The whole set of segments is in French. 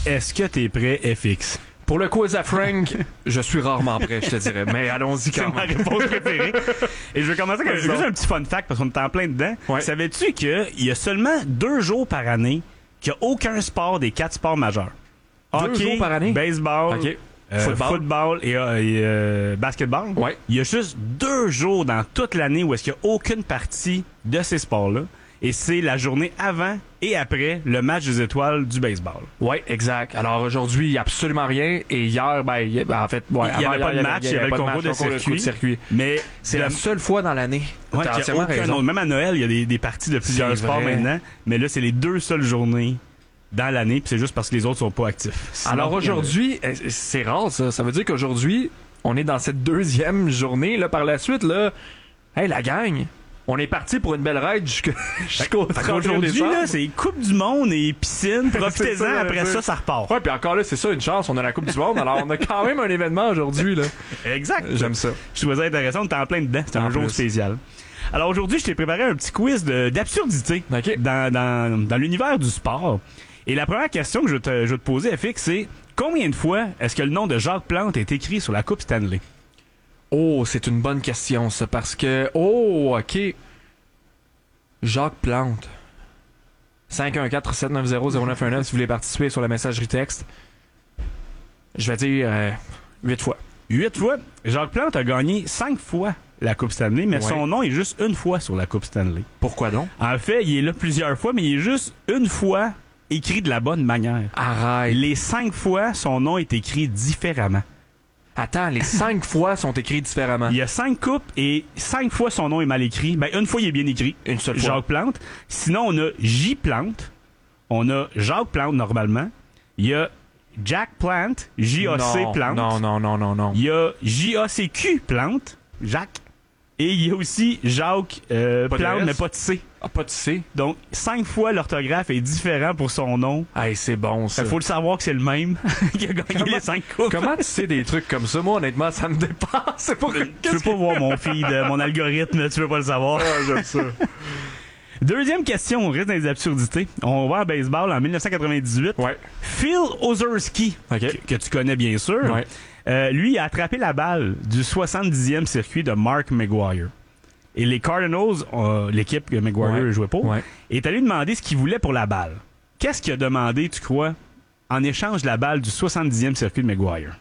Est-ce que t'es prêt, FX? Pour le quiz à Frank, je suis rarement prêt, je te dirais. Mais allons-y quand C'est ma même. réponse préférée. Et je vais commencer avec juste un petit fun fact parce qu'on est en plein dedans. Ouais. Savais-tu qu'il y a seulement 2 jours par année qu'il n'y a aucun sport des 4 sports majeurs? 2 jours par année? Baseball, OK. football et basketball. Ouais. Il y a juste 2 jours dans toute l'année où est-ce qu'il n'y a aucune partie de ces sports-là. Et c'est la journée avant et après le match des étoiles du baseball. Ouais, exact. Alors aujourd'hui, il n'y a absolument rien. Et hier, en fait, Il y avait pas de match, il y avait le concours de circuit. Mais C'est la seule fois dans l'année. Ouais, T'as qu'il y a entièrement aucun raison. autre. Même à Noël, il y a des parties de plusieurs C'est sports vrai. maintenant. Mais là, c'est les 2 seules journées dans l'année. Puis c'est juste parce que les autres sont pas actifs. Sinon, Alors aujourd'hui, c'est rare ça. Ça veut dire qu'aujourd'hui, on est dans cette 2e journée. Là, par la suite, là, hey, la gang, on est parti pour une belle ride jusqu'au 31 aujourd'hui, décembre. là, c'est Coupe du Monde et piscine. C'est Profitez-en. ça, Après c'est ça, ça repart. Ouais, puis encore là, c'est ça, une chance, on a la Coupe du Monde. Alors, on a quand même un événement aujourd'hui, là. Exact. J'aime ça. Je trouvais ça intéressant. On est en plein dedans. C'est un En jour plus. spécial. Alors aujourd'hui, je t'ai préparé un petit quiz d'absurdité OK. dans l'univers du sport. Et la première question que je vais te poser, FX, c'est combien de fois est-ce que le nom de Jacques Plante est écrit sur la Coupe Stanley? Oh, c'est une bonne question, ça, parce que... Oh, OK. Jacques Plante. 514-790-0919 si vous voulez participer sur la messagerie texte. Je vais dire 8 fois. 8 fois. Jacques Plante a gagné 5 fois la Coupe Stanley, mais Ouais. son nom est juste une fois sur la Coupe Stanley. Pourquoi donc? En fait, il est là plusieurs fois, mais il est juste une fois écrit de la bonne manière. Arrête. Les 5 fois, son nom est écrit différemment. Attends, les 5 fois sont écrits différemment. Il y a 5 coupes et 5 fois son nom est mal écrit. Ben, une fois, il est bien écrit. Une seule fois. Jacques Plante. Sinon, on a J. Plante. On a Jacques Plante, normalement. Il y a Jack Plante. J-A-C Plante. Non. Il y a J-A-C-Q Plante. Jacques. Et il y a aussi Jacques de Plante, S. mais pas de C. Ah, pas de C. Donc, 5 fois l'orthographe est différent pour son nom. Hey, c'est bon, ça. Il faut le savoir que c'est le même qui a gagné les 5 coupes. Comment tu sais des trucs comme ça? Moi, honnêtement, ça me dépasse. C'est pas... Tu veux pas voir mon feed, mon algorithme, tu veux pas le savoir. Ah, j'aime ça. Deuxième question, on reste dans les absurdités. On va en baseball en 1998. Ouais. Phil Ozerski, OK. que tu connais bien sûr, Ouais. lui a attrapé la balle du 70e circuit de Mark McGwire. Et les Cardinals, l'équipe que McGwire Ouais. jouait pour, Ouais. est allé demander ce qu'il voulait pour la balle. Qu'est-ce qu'il a demandé, tu crois, en échange de la balle du 70e circuit de McGwire?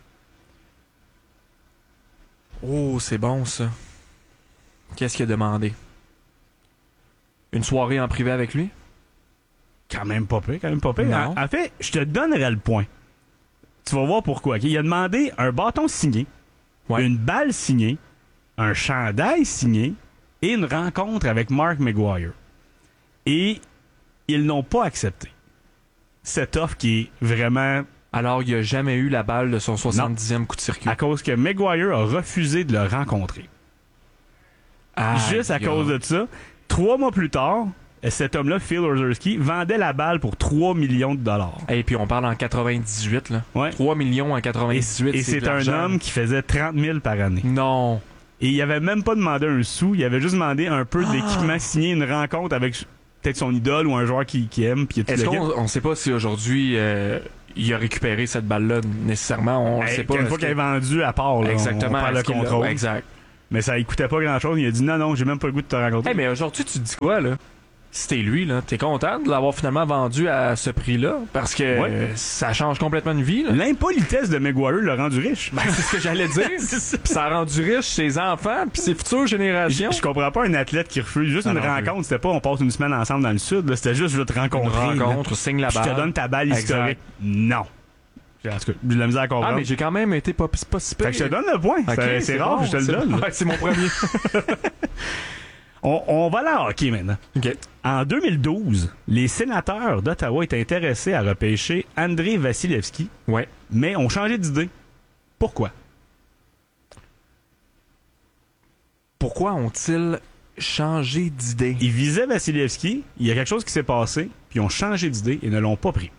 Oh, c'est bon, ça. Qu'est-ce qu'il a demandé? Une soirée en privé avec lui? Quand même pas pire. Non. En fait, je te donnerai le point. Tu vas voir pourquoi. OK? Il a demandé un bâton signé, Ouais. une balle signée, un chandail signé et une rencontre avec Mark McGwire. Et ils n'ont pas accepté cette offre qui est vraiment Alors, il a jamais eu la balle de son 70e coup de circuit. à cause que McGwire a refusé de le rencontrer. Juste à cause de ça, 3 mois plus tard, cet homme-là, Phil Ozerski, vendait la balle pour 3 millions de dollars. Et puis, on parle en 98, là. Ouais. 3 millions en 98, Et c'est de un l'argent. homme qui faisait 30 000 par année. Non. Et il avait même pas demandé un sou, il avait juste demandé un peu d'équipement signé, une rencontre avec peut-être son idole ou un joueur qui aime. Puis il a tout Est-ce le kit. qu'on on sait pas si aujourd'hui, il a récupéré cette balle-là, nécessairement? On Hey, sait pas. une fois qu'elle est vendue à part, là, Exactement. on perd le est-ce qu'il l'a- contrôle. Exact. Mais ça ne coûtait pas grand-chose. Il a dit non, j'ai même pas le goût de te rencontrer. Hey, mais aujourd'hui, tu te dis quoi, là? Si t'es lui, là, t'es content de l'avoir finalement vendu à ce prix-là? Parce que Ouais. ça change complètement une vie, là. L'impolitesse de McGwire l'a rendu riche. Ben, c'est ce que j'allais dire. C'est ça. Puis ça a rendu riche ses enfants, puis ses futures générations. Je comprends pas un athlète qui refuse juste Non, une non plus. rencontre. C'était pas on passe une semaine ensemble dans le sud. là. C'était juste je veux te Une rencontrer. là. rencontre, signe la Je balle. te donne ta balle Exact. historique. Non. En tout cas, j'ai de la misère à comprendre. Ah, mais j'ai quand même été pas si Fait que je te donne le point. Ok, C'est rare bon, que je te le c'est donne. bon. Ouais, c'est mon premier. On va là en hockey maintenant. OK. En 2012, les sénateurs d'Ottawa étaient intéressés à repêcher Andrei Vasilevski, Ouais. mais ont changé d'idée. Pourquoi? Pourquoi ont-ils changé d'idée? Ils visaient Vasilevski, il y a quelque chose qui s'est passé, puis ils ont changé d'idée et ne l'ont pas pris.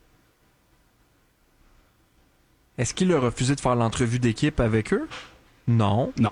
Est-ce qu'il a refusé de faire l'entrevue d'équipe avec eux? Non. Non.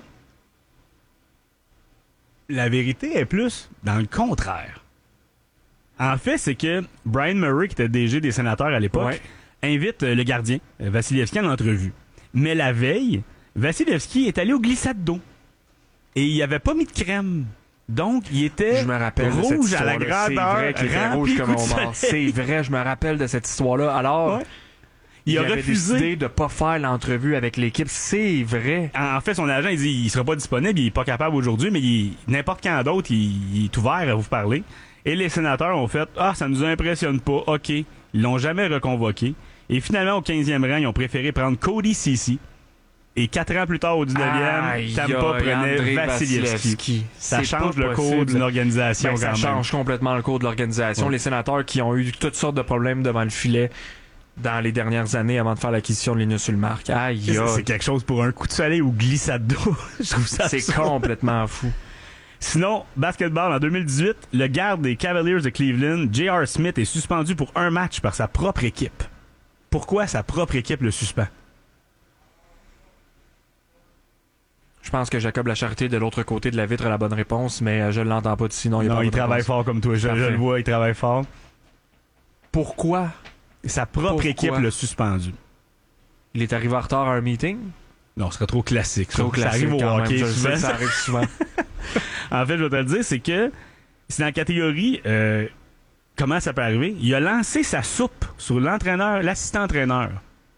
La vérité est plus dans le contraire. En fait, c'est que Brian Murray, qui était DG des sénateurs à l'époque, Ouais. invite le gardien, Vasilevski, en entrevue. Mais la veille, Vasilevski est allé au glissade d'eau. Et il avait pas mis de crème. Donc, il était Je me rappelle de cette rouge à la histoire-là. grandeur. C'est vrai qu'il était rouge comme on mort. C'est vrai, je me rappelle de cette histoire-là. Alors, Ouais. Il a avait refusé. décidé de pas faire l'entrevue avec l'équipe. C'est vrai. En fait, son agent, il dit il sera pas disponible, il est pas capable aujourd'hui, mais n'importe quand d'autre, il est ouvert à vous parler. Et les sénateurs ont fait ça nous impressionne pas, OK. Ils l'ont jamais reconvoqué. Et finalement, au 15e rang, ils ont préféré prendre Cody Ceci. Et 4 ans plus tard, au 19e, Tampa prenait Vasilevski. Ça change le cours d'une organisation Ça quand même. change complètement le cours de l'organisation. Ouais. Les sénateurs qui ont eu toutes sortes de problèmes devant le filet dans les dernières années avant de faire l'acquisition de Linus Ulmark. Aïe, C'est quelque chose pour un coup de soleil ou glissade d'eau. Je trouve ça c'est absurde. complètement fou. Sinon, basketball, en 2018, le garde des Cavaliers de Cleveland, J.R. Smith, est suspendu pour un match par sa propre équipe. Pourquoi sa propre équipe le suspend? Je pense que Jacob Lacharité de l'autre côté de la vitre a la bonne réponse, mais je ne l'entends pas d'ici. Non, Non, pas il de travaille réponse. fort comme toi. Je Parfait. le vois, il travaille fort. Pourquoi Sa propre Pourquoi? équipe l'a suspendu. il est arrivé en retard à un meeting? Non, ce serait trop classique. Ça, Trop ça classique arrive au quand même, hockey je le sais, souvent. ça arrive souvent. En fait, je vais te le dire, c'est que c'est dans la catégorie comment ça peut arriver. Il a lancé sa soupe sur l'entraîneur, l'assistant-entraîneur.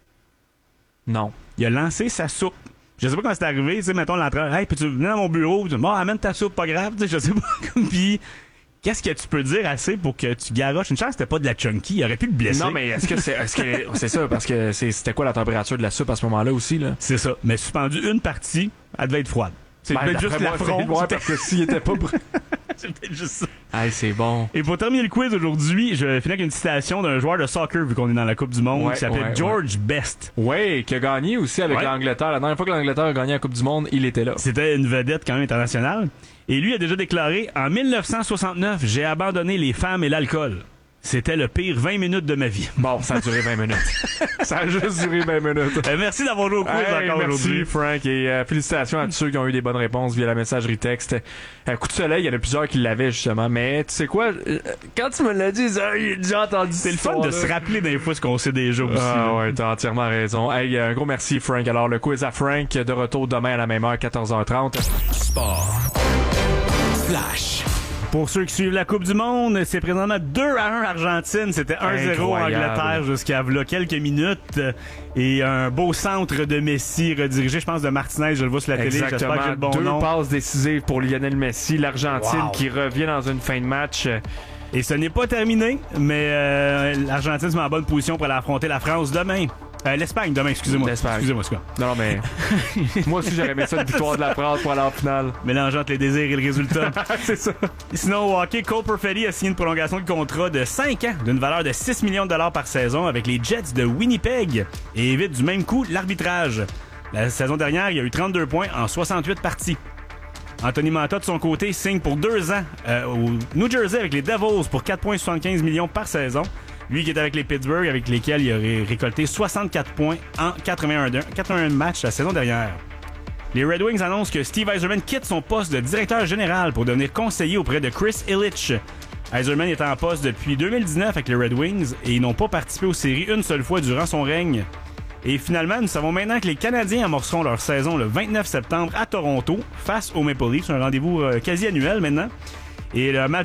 Non. Il a lancé sa soupe. Je sais pas comment c'est arrivé, tu sais, mettons l'entraîneur, hey, peux-tu venir dans mon bureau? Amène ta soupe, pas grave, tu sais, je sais pas. Puis, qu'est-ce que tu peux dire assez pour que tu garoches? Une chance, c'était pas de la chunky, il aurait pu le blesser. Non, mais est-ce que c'est ça? Parce que c'était quoi la température de la soupe à ce moment-là aussi, là? C'est ça. Mais suspendu une partie, elle devait être froide. C'est Ben, peut-être d'après juste moi, l'affront. ouais, parce que s'il était pas... C'est peut-être juste ça. Hey, c'est bon. Et pour terminer le quiz aujourd'hui, je vais finir avec une citation d'un joueur de soccer, vu qu'on est dans la Coupe du Monde, Ouais, qui s'appelle ouais, George Best. Ouais, qui a gagné aussi avec Ouais. l'Angleterre. La dernière fois que l'Angleterre a gagné la Coupe du Monde, il était là. C'était une vedette quand même internationale. Et lui a déjà déclaré, en 1969, j'ai abandonné les femmes et l'alcool. C'était le pire 20 minutes de ma vie. Bon, ça a duré 20 minutes. Ça a juste duré 20 minutes. Merci d'avoir joué au quiz Hey, encore merci aujourd'hui. Frank et félicitations à tous ceux qui ont eu des bonnes réponses via la messagerie texte. Coup de soleil, il y en a plusieurs qui l'avaient justement, mais tu sais quoi, quand tu me l'as dit, j'ai déjà entendu. C'est le fun de se rappeler des fois ce qu'on sait déjà aussi. Ah là. ouais, t'as entièrement raison. Hey, un gros merci Frank. Alors le quiz à Frank de retour demain à la même heure, 14h30. Sport. Flash. Pour ceux qui suivent la Coupe du Monde, c'est présentement 2-1 Argentine. C'était 1-0 Incroyable. Angleterre jusqu'à là, quelques minutes. Et un beau centre de Messi redirigé, je pense, de Martinez. Je le vois sur la télé. J'espère que j'ai Exactement. le bon Deux nom. passes décisives pour Lionel Messi, l'Argentine Wow. qui revient dans une fin de match. Et ce n'est pas terminé, mais l'Argentine se met en bonne position pour aller affronter la France demain. L'Espagne demain, excusez-moi. L'Espagne. Excusez-moi, c'est quoi? Non, mais moi aussi j'aurais aimé ça une victoire de la France pour aller en finale. Mélangeant entre les désirs et le résultat. C'est ça. Sinon, au hockey, Cole Perfetti a signé une prolongation de contrat de 5 ans d'une valeur de 6 millions de dollars par saison avec les Jets de Winnipeg et évite du même coup l'arbitrage. La saison dernière, il y a eu 32 points en 68 parties. Anthony Manta, de son côté, signe pour 2 ans au New Jersey avec les Devils pour 4,75 millions par saison. Lui qui est avec les Pittsburgh, avec lesquels il aurait récolté 64 points en 81 matchs la saison dernière. Les Red Wings annoncent que Steve Yzerman quitte son poste de directeur général pour devenir conseiller auprès de Chris Ilitch. Yzerman est en poste depuis 2019 avec les Red Wings et ils n'ont pas participé aux séries une seule fois durant son règne. Et finalement, nous savons maintenant que les Canadiens amorceront leur saison le 29 septembre à Toronto face aux Maple Leafs. C'est un rendez-vous quasi annuel maintenant. Et le match